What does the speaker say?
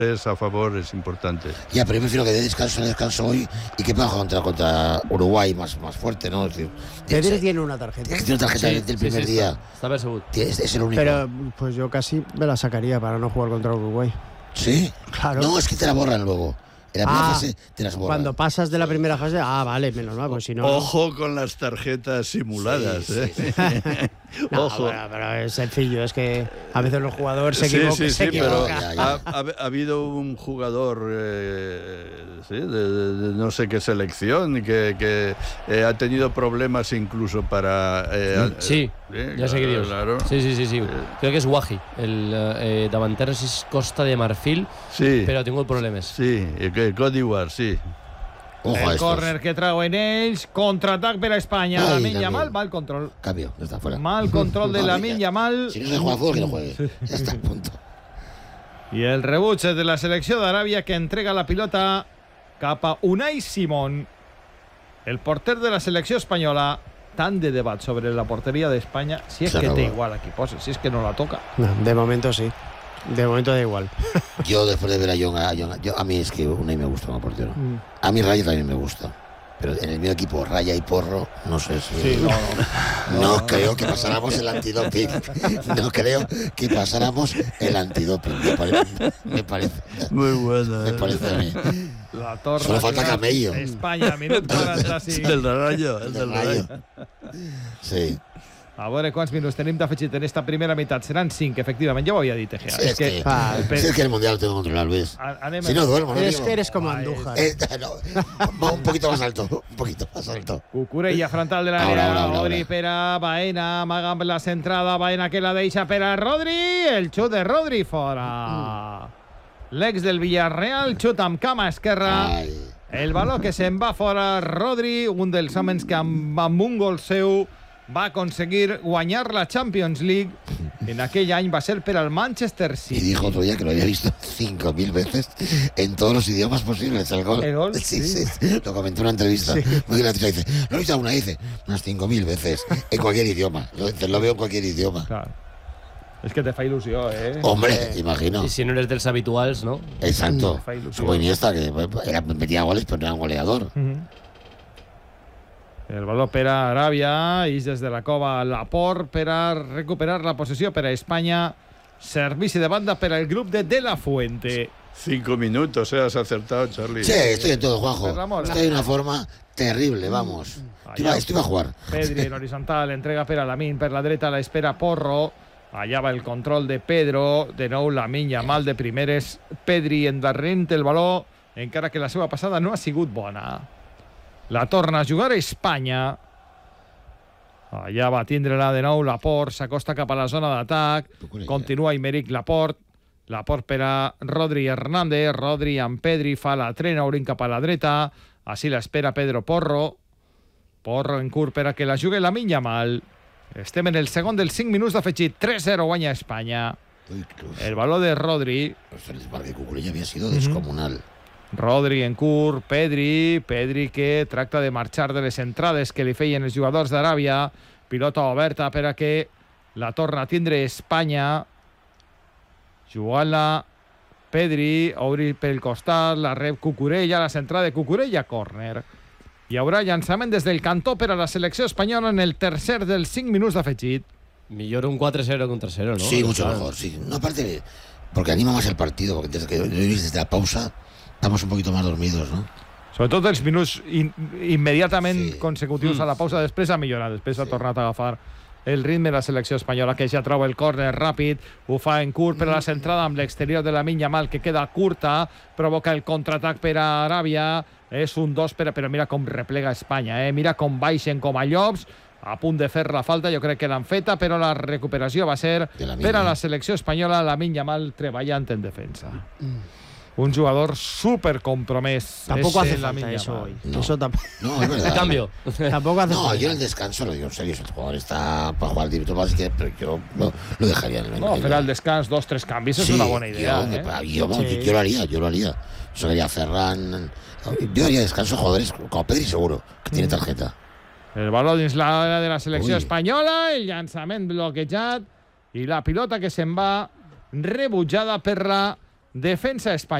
es a favor, es importante. Ya, pero yo prefiero que dé descanso hoy y que pueda jugar contra Uruguay más fuerte, ¿no? Es decir, Pedri tiene una tarjeta. Tiene una tarjeta del primer día. Está perseguido. Es el único. Pero pues yo casi me la sacaría para no jugar contra Uruguay. ¿Sí? Claro. No, es que te la borran luego. En la primera fase te las borran. Cuando pasas de la primera fase, vale, menos mal, pues si no... Ojo con las tarjetas simuladas, sí. No, Ojo. pero es sencillo, es que a veces los jugadores se equivocan. Sí, pero Ya. ha habido un jugador de no sé qué selección que ha tenido problemas incluso para... ya sé que Dios. Claro. Sí. Creo que es Wahi, el davantero es Costa de Marfil, pero tengo problemas. Sí, Cote d'Ivoire, sí. El córner que trago en ells, contraatac per a Espanya. Lamine Yamal, mal control. Cambio, está fuera. Mal control de Lamine Yamal. Si no se juega fútbol, que no juegue. Ya está, punto. I el rebuig és de la selecció d'Aràbia que entrega la pilota cap a Unai Simón, el porter de la selecció espanyola. Tant de debat sobre la porteria d'Espanya, si és que té igual aquí posa, si és que no la toca. No, de momento sí. De momento da igual. Yo después de ver a John, a mí es que Unai me gusta como portero. A mí Raya también me gusta. Pero en el mismo equipo, Raya y Porro, no sé si... No creo que pasáramos el antidoping. No creo que pasáramos el antidoping. Me parece. Muy buena. Me parece a mí. La torre. Solo falta Camello. España, minut 45. El del Rayo. Sí. A veure quants minuts tenim d'afegit en esta primera meitat. Seran 5, efectivament. Ja ho havia dit, Egea. Sí, es que el Mundial lo tengo controlado, Luis. Si no duermo, no es que eres como Andújar. Un poquito más alto. Un poquito más alto. Cucurella, frontal de l'àrea. Rodri per a Baena. Amaga amb la centrada. Baena que la deixa per a Rodri. El xut de Rodri fora. L'ex del Villarreal, xut amb cama esquerra. El baló que se'n va fora. Rodri, un dels homes que amb un gol seu va aconseguir guanyar la Champions League. En aquell any va ser per al Manchester City. Y dijo otro día que lo había visto 5.000 veces en todos los idiomas posibles el gol. ¿El gol? Sí. Lo comentó en una entrevista. Muy graciosa. Dice, lo he visto unas 5.000 veces en cualquier idioma. Lo veo en cualquier idioma. Clar. És que te fa il·lusió, Hombre, imagino. Y si no eres dels habituals, ¿no? Exacto. Su Iniesta, que metía goles, pero no era un goleador. El baló per a Aràbia, i des de la cova Laporte per a recuperar la possessió per a Espanya. Servici de banda per al grup de La Fuente. 5 minutos, has acertado, Charlie. Sí, estoy en todo, Juanjo. Estoy de una forma terrible, vamos. Estoy a jugar. Pedri en horizontal, entrega per a Lamine, per la dreta l'espera Porro. Allà va el control de Pedro. De nou Lamine Yamal de primeres. Pedri endarrerint el baló, encara que la seva passada no ha sigut bona. La torna a jugar a Espanya. Allà va tindre-la de nou Laporte, s'acosta cap a la zona d'atac. Continua Aymeric Laporte. Laporte per a Rodri Hernández. Rodri amb Pedri fa la trena obrint cap a la dreta. Així l'espera Pedro Porro. Porro en curt per a que la jugui Lamine Yamal. Estem en el segon dels 5 minuts d'afegit. 3-0 guanya Espanya. El baló de Rodri. El disparo de Cucurella había sido descomunal. Rodri en curt, Pedri que tracta de marxar de les entrades que li feien els jugadors d'Aràbia. Pilota oberta per a que la torna a tindre Espanya. Jugant-la Pedri, obri pel costat, la rep Cucurella, la centrada de Cucurella, córner. Hi haurà llançament des del cantó per a la selecció espanyola en el tercer dels 5 minuts d'afegit. Millor un 4-0 que un 3-0, ¿no? Sí, mucho mejor, sí. No, aparte, porque anima más el partido, porque desde la pausa estamos un poquito más dormidos, ¿no? Sobretot els minuts immediatament consecutius a la pausa, després ha millorat, després ha tornat a agafar el ritme de la selecció espanyola, que ja troba el córner ràpid, ho fa en curt per a la centrada amb l'exterior de Lamine Yamal, que queda curta, provoca el contraatac per a Aràbia, és un 2, però mira com replega Espanya, mira com baixen com a llops, a punt de fer la falta, jo crec que l'han feta, però la recuperació va ser per a la selecció espanyola, Lamine Yamal treballant en defensa. Un jugador súper compromès. Tampoco hace falta eso hoy. No. Eso tampoco. No, es verdad. Cambio. Tampoco hace No, falta. yo en el descanso lo digo en serio. El jugador está para jugar directo básquet, pero yo lo dejaría en el No, fer al descans 2-3 canvis és una bona idea. Yo lo haría. Yo sería Ferran. Yo haría descanso a jugadores como Pedri, seguro, que tiene tarjeta. El baló dins l'àrea de la selecció espanyola, el llançament bloquejat i la pilota que se'n va rebutjada per la Defensa espanyola.